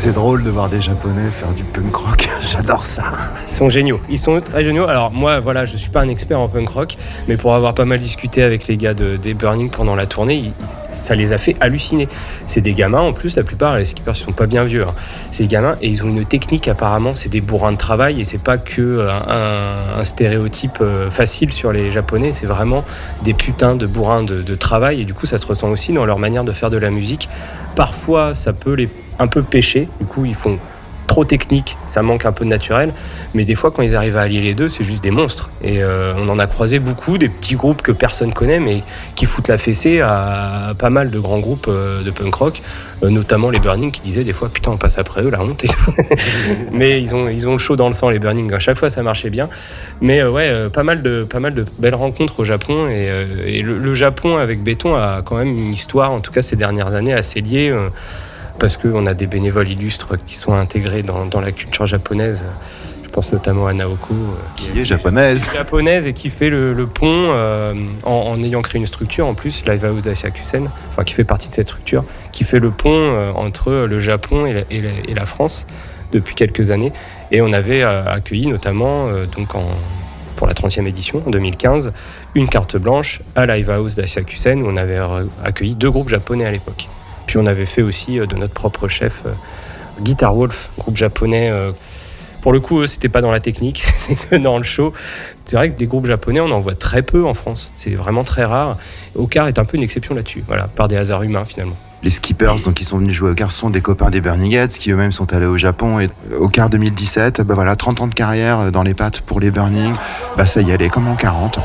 c'est drôle de voir des Japonais faire du punk rock. J'adore ça. Ils sont géniaux. Ils sont très géniaux. Alors moi, voilà, je suis pas un expert en punk rock, mais pour avoir pas mal discuté avec les gars des Burning pendant la tournée, ça les a fait halluciner. C'est des gamins, en plus, la plupart, les skippers ne sont pas bien vieux. Hein. C'est des gamins et ils ont une technique apparemment, c'est des bourrins de travail et c'est pas que un stéréotype facile sur les Japonais, c'est vraiment des putains de bourrins de travail et du coup ça se ressent aussi dans leur manière de faire de la musique. Parfois ça peut les un peu pêcher, du coup ils font trop technique, ça manque un peu de naturel, mais des fois quand ils arrivent à allier les deux, c'est juste des monstres. Et on en a croisé beaucoup, des petits groupes que personne connaît, mais qui foutent la fessée à pas mal de grands groupes de punk rock, notamment les Burning qui disaient des fois putain on passe après eux, la honte et tout. Mais ils ont le chaud dans le sang les Burning, à chaque fois ça marchait bien. Mais pas mal de belles rencontres au Japon et le Japon avec Béton a quand même une histoire, en tout cas ces dernières années, assez liée. Parce qu'on a des bénévoles illustres qui sont intégrés dans la culture japonaise. Je pense notamment à Naoko. Qui est japonaise. Japonaise et qui fait le pont en ayant créé une structure, en plus, Livehouse Daishakusen, enfin qui fait partie de cette structure, qui fait le pont entre le Japon et la France depuis quelques années. Et on avait accueilli notamment, pour la 30e édition, en 2015, une carte blanche à Livehouse Daishakusen où on avait accueilli 2 groupes japonais à l'époque. Puis on avait fait aussi de notre propre chef Guitar Wolf, groupe japonais. Pour le coup, eux, c'était pas dans la technique, c'était que dans le show. C'est vrai que des groupes japonais, on en voit très peu en France. C'est vraiment très rare. Okar est un peu une exception là-dessus, voilà, par des hasards humains finalement. Les skippers donc, qui sont venus jouer au Okar sont des copains des Burning Heads qui eux-mêmes sont allés au Japon. Et Okar 2017, 30 ans de carrière dans les pattes pour les Burning. Ça y allait comme en 40.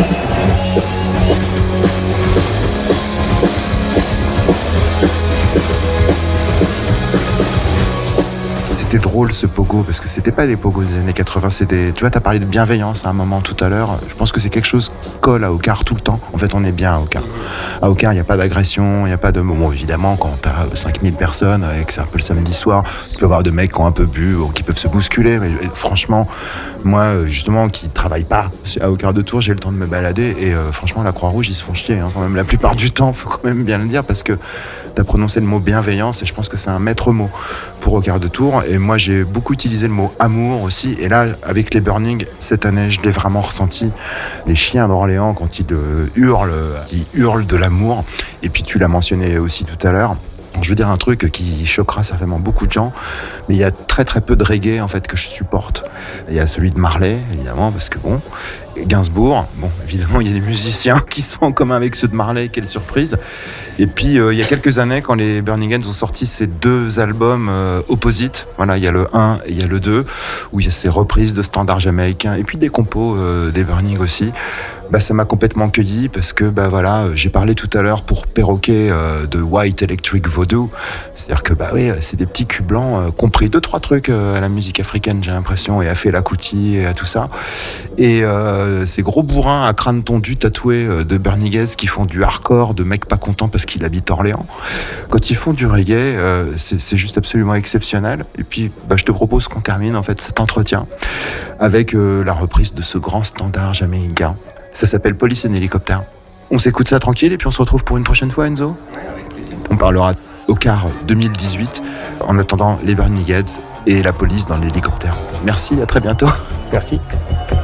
C'était drôle ce pogo parce que c'était pas des pogos des années 80, tu vois, t'as parlé de bienveillance à un moment tout à l'heure. Je pense que c'est quelque chose qui colle à Okar tout le temps. En fait, on est bien à Okar. À Okar, il n'y a pas d'agression, il n'y a pas de... Bon, évidemment, quand t'as 5000 personnes et que c'est un peu le samedi soir, tu peux avoir de mecs qui ont un peu bu ou qui peuvent se bousculer. Mais franchement, moi, justement, qui travaille pas à Okar de Tours, j'ai le temps de me balader et franchement, la Croix-Rouge, ils se font chier. Hein, quand même, la plupart du temps, faut quand même bien le dire parce que t'as prononcé le mot bienveillance et je pense que c'est un maître mot pour Okar de Tours. Et moi, j'ai beaucoup utilisé le mot amour aussi. Et là, avec les Burning, cette année, je l'ai vraiment ressenti. Les chiens d'Orléans, quand ils hurlent de l'amour. Et puis, tu l'as mentionné aussi tout à l'heure. Je veux dire un truc qui choquera certainement beaucoup de gens, mais il y a très très peu de reggae en fait que je supporte. Il y a celui de Marley, évidemment, parce que bon, Gainsbourg, bon, évidemment, il y a des musiciens qui sont en commun avec ceux de Marley, quelle surprise. Et puis, il y a quelques années, quand les Burning Heads ont sorti ces 2 albums opposites, voilà, il y a le 1 et il y a le 2, où il y a ces reprises de standards jamaïcains, et puis des compos des Burning aussi. Ça m'a complètement cueilli parce que j'ai parlé tout à l'heure pour Perroquet de White Electric Voodoo, c'est-à-dire que c'est des petits culs blancs compris 2-3 trucs à la musique africaine, j'ai l'impression, et à Fela Kuti et à tout ça, et ces gros bourrins à crâne tondu tatoués de Burning Heads qui font du hardcore, de mecs pas contents parce qu'ils habitent Orléans, quand ils font du reggae, c'est juste absolument exceptionnel. Et puis je te propose qu'on termine en fait cet entretien avec la reprise de ce grand standard jamaïcain. Ça s'appelle Police and Helicopter. On s'écoute ça tranquille et puis on se retrouve pour une prochaine fois, Enzo. On parlera Okar 2018. En attendant, les Burning Heads et la police dans l'hélicoptère. Merci, à très bientôt. Merci.